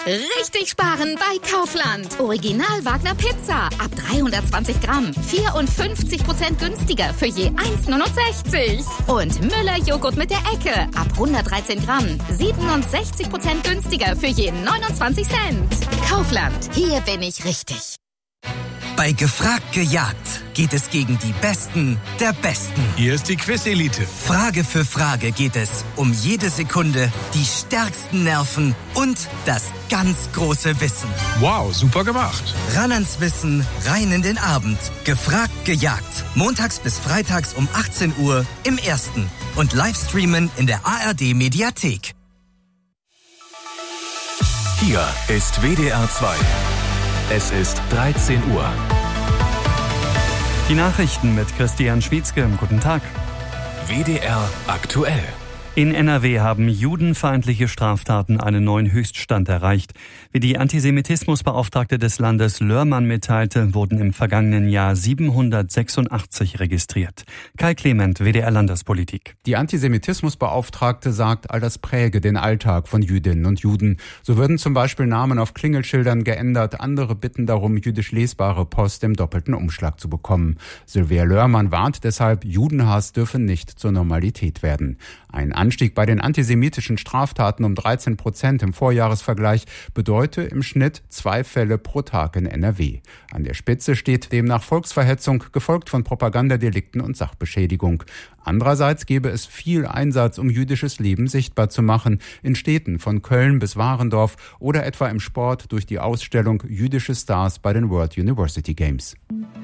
Richtig sparen bei Kaufland. Original Wagner Pizza. Ab 320 Gramm. 54% günstiger für je 1,69. Und Müller Joghurt mit der Ecke. Ab 113 Gramm. 67% günstiger für je 29 Cent. Kaufland. Hier bin ich richtig. Bei Gefragt gejagt geht es gegen die Besten der Besten. Hier ist die Quiz-Elite. Frage für Frage geht es um jede Sekunde, die stärksten Nerven und das ganz große Wissen. Wow, super gemacht. Ran ans Wissen, rein in den Abend. Gefragt gejagt. Montags bis freitags um 18 Uhr im Ersten. Und Livestreamen in der ARD-Mediathek. Hier ist WDR 2. Es ist 13 Uhr. Die Nachrichten mit Christian Schwietzke. Guten Tag. WDR aktuell. In NRW haben judenfeindliche Straftaten einen neuen Höchststand erreicht. Wie die Antisemitismusbeauftragte des Landes Lörmann mitteilte, wurden im vergangenen Jahr 786 registriert. Kai Clement, WDR Landespolitik. Die Antisemitismusbeauftragte sagt, all das präge den Alltag von Jüdinnen und Juden. So würden zum Beispiel Namen auf Klingelschildern geändert, andere bitten darum, jüdisch lesbare Post im doppelten Umschlag zu bekommen. Sylvia Lörmann warnt deshalb, Judenhass dürfe nicht zur Normalität werden. Ein Anstieg bei den antisemitischen Straftaten um 13% im Vorjahresvergleich bedeute im Schnitt 2 Fälle pro Tag in NRW. An der Spitze steht demnach Volksverhetzung, gefolgt von Propagandadelikten und Sachbeschädigung. Andererseits gäbe es viel Einsatz, um jüdisches Leben sichtbar zu machen, in Städten von Köln bis Warendorf oder etwa im Sport durch die Ausstellung Jüdische Stars bei den World University Games.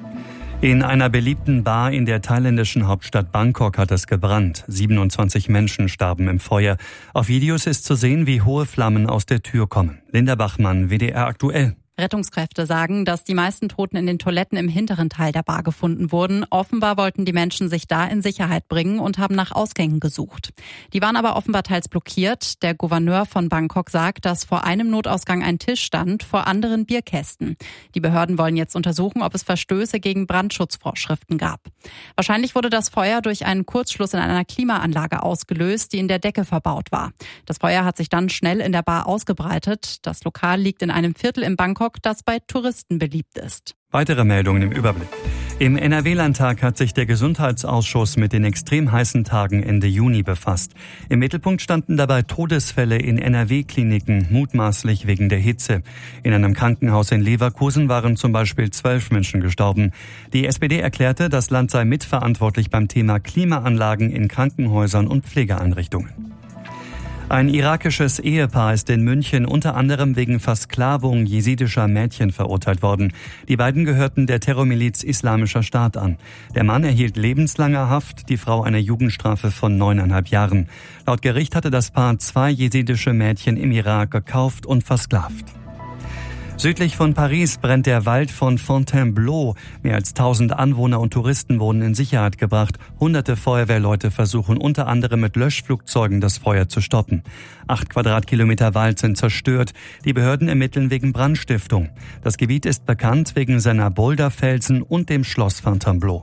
In einer beliebten Bar in der thailändischen Hauptstadt Bangkok hat es gebrannt. 27 Menschen starben im Feuer. Auf Videos ist zu sehen, wie hohe Flammen aus der Tür kommen. Linda Bachmann, WDR aktuell. Rettungskräfte sagen, dass die meisten Toten in den Toiletten im hinteren Teil der Bar gefunden wurden. Offenbar wollten die Menschen sich da in Sicherheit bringen und haben nach Ausgängen gesucht. Die waren aber offenbar teils blockiert. Der Gouverneur von Bangkok sagt, dass vor einem Notausgang ein Tisch stand, vor anderen Bierkästen. Die Behörden wollen jetzt untersuchen, ob es Verstöße gegen Brandschutzvorschriften gab. Wahrscheinlich wurde das Feuer durch einen Kurzschluss in einer Klimaanlage ausgelöst, die in der Decke verbaut war. Das Feuer hat sich dann schnell in der Bar ausgebreitet. Das Lokal liegt in einem Viertel in Bangkok, das bei Touristen beliebt ist. Weitere Meldungen im Überblick. Im NRW-Landtag hat sich der Gesundheitsausschuss mit den extrem heißen Tagen Ende Juni befasst. Im Mittelpunkt standen dabei Todesfälle in NRW-Kliniken, mutmaßlich wegen der Hitze. In einem Krankenhaus in Leverkusen waren zum Beispiel 12 Menschen gestorben. Die SPD erklärte, das Land sei mitverantwortlich beim Thema Klimaanlagen in Krankenhäusern und Pflegeeinrichtungen. Ein irakisches Ehepaar ist in München unter anderem wegen Versklavung jesidischer Mädchen verurteilt worden. Die beiden gehörten der Terrormiliz Islamischer Staat an. Der Mann erhielt lebenslange Haft, die Frau eine Jugendstrafe von 9,5 Jahren. Laut Gericht hatte das Paar 2 jesidische Mädchen im Irak gekauft und versklavt. Südlich von Paris brennt der Wald von Fontainebleau. Mehr als 1000 Anwohner und Touristen wurden in Sicherheit gebracht. Hunderte Feuerwehrleute versuchen unter anderem mit Löschflugzeugen das Feuer zu stoppen. 8 Quadratkilometer Wald sind zerstört. Die Behörden ermitteln wegen Brandstiftung. Das Gebiet ist bekannt wegen seiner Boulderfelsen und dem Schloss Fontainebleau.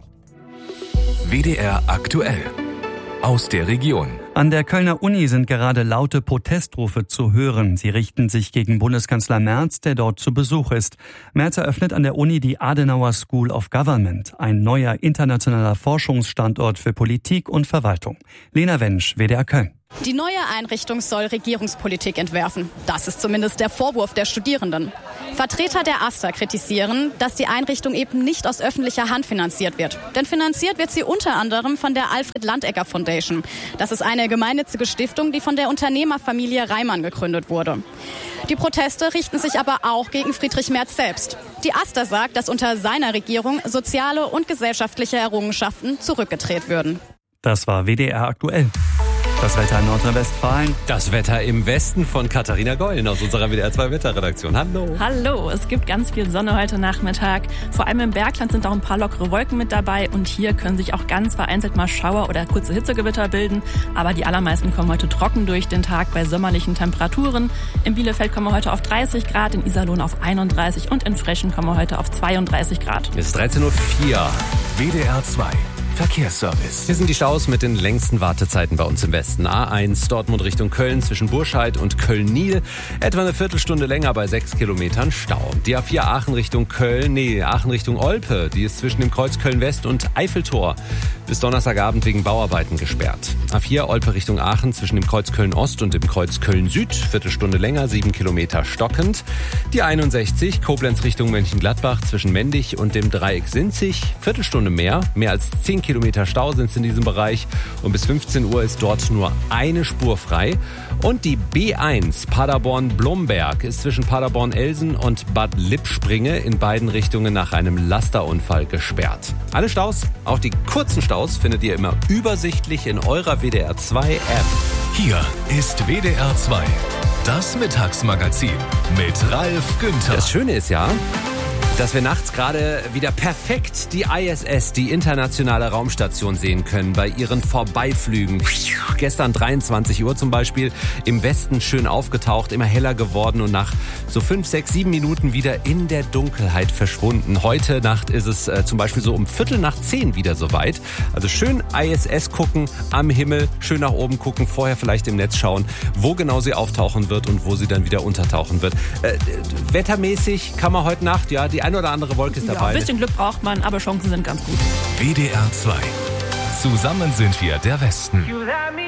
WDR aktuell. Aus der Region. An der Kölner Uni sind gerade laute Protestrufe zu hören. Sie richten sich gegen Bundeskanzler Merz, der dort zu Besuch ist. Merz eröffnet an der Uni die Adenauer School of Government, ein neuer internationaler Forschungsstandort für Politik und Verwaltung. Lena Wensch, WDR Köln. Die neue Einrichtung soll Regierungspolitik entwerfen. Das ist zumindest der Vorwurf der Studierenden. Vertreter der AStA kritisieren, dass die Einrichtung eben nicht aus öffentlicher Hand finanziert wird. Denn finanziert wird sie unter anderem von der Alfred Landegger Foundation. Das ist eine gemeinnützige Stiftung, die von der Unternehmerfamilie Reimann gegründet wurde. Die Proteste richten sich aber auch gegen Friedrich Merz selbst. Die AStA sagt, dass unter seiner Regierung soziale und gesellschaftliche Errungenschaften zurückgedreht würden. Das war WDR aktuell. Das Wetter in Nordrhein-Westfalen. Das Wetter im Westen von Katharina Gollen aus unserer WDR 2 Wetterredaktion. Hallo. Hallo, es gibt ganz viel Sonne heute Nachmittag. Vor allem im Bergland sind auch ein paar lockere Wolken mit dabei und hier können sich auch ganz vereinzelt mal Schauer oder kurze Hitzegewitter bilden. Aber die allermeisten kommen heute trocken durch den Tag bei sommerlichen Temperaturen. In Bielefeld kommen wir heute auf 30 Grad, in Iserlohn auf 31 und in Frechen kommen wir heute auf 32 Grad. Es ist 13:04 Uhr. WDR 2. Verkehrsservice. Hier sind die Staus mit den längsten Wartezeiten bei uns im Westen. A1 Dortmund Richtung Köln zwischen Burscheid und Köln-Niel. Etwa eine Viertelstunde länger bei 6 Kilometern Stau. Die A4 Aachen Richtung Aachen Richtung Olpe. Die ist zwischen dem Kreuz Köln-West und Eiffeltor bis Donnerstagabend wegen Bauarbeiten gesperrt. A4 Olpe Richtung Aachen zwischen dem Kreuz Köln-Ost und dem Kreuz Köln-Süd. Viertelstunde länger, 7 Kilometer stockend. Die 61 Koblenz Richtung Mönchengladbach zwischen Mendig und dem Dreieck Sinzig. Viertelstunde mehr als 10 Kilometer Stau sind es in diesem Bereich. Und bis 15 Uhr ist dort nur eine Spur frei. Und die B1 Paderborn-Blomberg ist zwischen Paderborn-Elsen und Bad Lippspringe in beiden Richtungen nach einem Lasterunfall gesperrt. Alle Staus, auch die kurzen Staus, findet ihr immer übersichtlich in eurer WDR 2 App. Hier ist WDR 2, das Mittagsmagazin mit Ralf Günther. Das Schöne ist ja, dass wir nachts gerade wieder perfekt die ISS, die internationale Raumstation, sehen können bei ihren Vorbeiflügen. Gestern 23 Uhr zum Beispiel im Westen schön aufgetaucht, immer heller geworden und nach so 5, 6, 7 Minuten wieder in der Dunkelheit verschwunden. Heute Nacht ist es zum Beispiel so um 9:15 wieder soweit. Also schön ISS gucken am Himmel, schön nach oben gucken, vorher vielleicht im Netz schauen, wo genau sie auftauchen wird und wo sie dann wieder untertauchen wird. Wettermäßig kann man heute Nacht, ja, die eine oder andere Wolke ist dabei. Ein bisschen Glück braucht man, aber Chancen sind ganz gut. WDR 2. Zusammen sind wir der Westen.